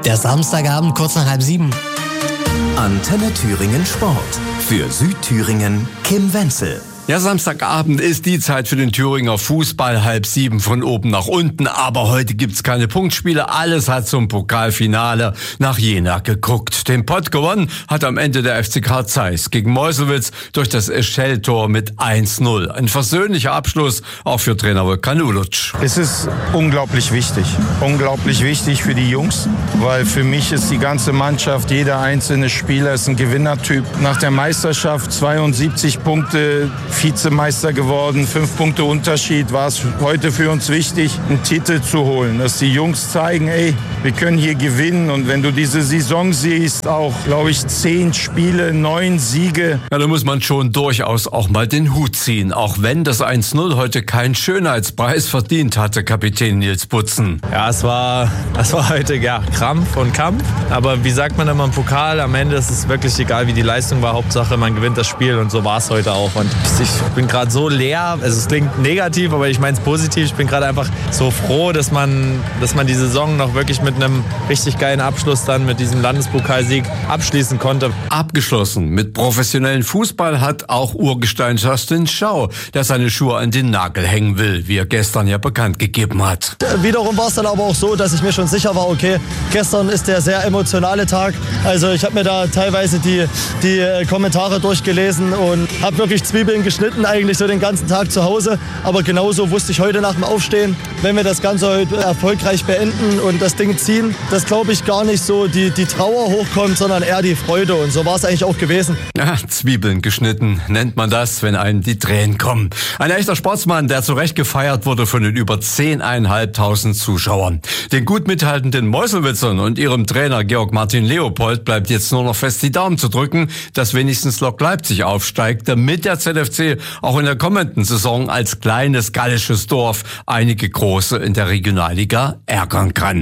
Der Samstagabend kurz nach 6:30. Antenne Thüringen Sport. Für Südthüringen Kim Wenzel. Ja, Samstagabend ist die Zeit für den Thüringer Fußball, 6:30 von oben nach unten. Aber heute gibt's keine Punktspiele. Alles hat zum Pokalfinale nach Jena geguckt. Den Pott gewonnen hat am Ende der FCK Zeiss gegen Meuselwitz durch das Eschell-Tor mit 1:0. Ein versöhnlicher Abschluss auch für Trainer Volkan Uluc. Es ist unglaublich wichtig für die Jungs, weil für mich ist die ganze Mannschaft, jeder einzelne Spieler ist ein Gewinnertyp. Nach der Meisterschaft 72 Punkte, Vizemeister geworden, 5 Punkte Unterschied, war es heute für uns wichtig, einen Titel zu holen. Dass die Jungs zeigen, wir können hier gewinnen. Und wenn du diese Saison siehst, auch, glaube ich, 10 Spiele, 9 Siege. Ja, da muss man schon durchaus auch mal den Hut ziehen. Auch wenn das 1:0 heute keinen Schönheitspreis verdient hatte, Kapitän Nils Butzen. Ja, es war heute Krampf und Kampf. Aber wie sagt man immer im Pokal, am Ende ist es wirklich egal, wie die Leistung war. Hauptsache, man gewinnt das Spiel und so war es heute auch. Und ich bin gerade so leer, also es klingt negativ, aber ich meine es positiv. Ich bin gerade einfach so froh, dass man die Saison noch wirklich mit einem richtig geilen Abschluss dann mit diesem Landespokalsieg abschließen konnte. Abgeschlossen mit professionellen Fußball hat auch Urgestein Justin Schau, der seine Schuhe an den Nagel hängen will, wie er gestern ja bekannt gegeben hat. Wiederum war es dann aber auch so, dass ich mir schon sicher war, okay, gestern ist der sehr emotionale Tag. Also ich habe mir da teilweise die Kommentare durchgelesen und habe wirklich Zwiebeln geschnitten, eigentlich so den ganzen Tag zu Hause. Aber genauso wusste ich heute nach dem Aufstehen, wenn wir das Ganze heute erfolgreich beenden und das Ding ziehen, dass, glaube ich, gar nicht so die Trauer hochkommt, sondern eher die Freude. Und so war es eigentlich auch gewesen. Ja, Zwiebeln geschnitten nennt man das, wenn einem die Tränen kommen. Ein echter Sportsmann, der zu Recht gefeiert wurde von den über 10.500 Zuschauern. Den gut mithaltenden Meuselwitzern und ihrem Trainer Georg Martin Leopold bleibt jetzt nur noch fest die Daumen zu drücken, dass wenigstens Lok Leipzig aufsteigt, damit der ZFC auch in der kommenden Saison als kleines gallisches Dorf einige Große in der Regionalliga ärgern kann.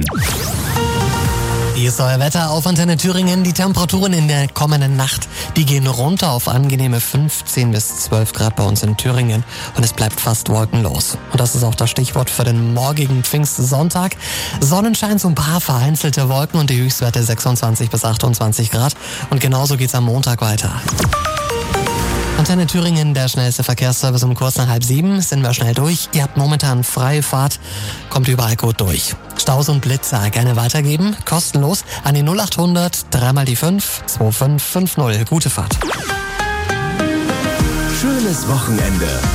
Hier ist euer Wetter auf Antenne Thüringen. Die Temperaturen in der kommenden Nacht, die gehen runter auf angenehme 15 bis 12 Grad bei uns in Thüringen und es bleibt fast wolkenlos. Und das ist auch das Stichwort für den morgigen Pfingstsonntag. Sonnenschein, so ein paar vereinzelte Wolken und die Höchstwerte 26 bis 28 Grad. Und genauso geht's am Montag weiter. Antenne Thüringen, der schnellste Verkehrsservice um kurz nach 6:30. Sind wir schnell durch. Ihr habt momentan freie Fahrt, kommt überall gut durch. Staus und Blitzer gerne weitergeben, kostenlos an die 0800 3 die 5 2550. Gute Fahrt. Schönes Wochenende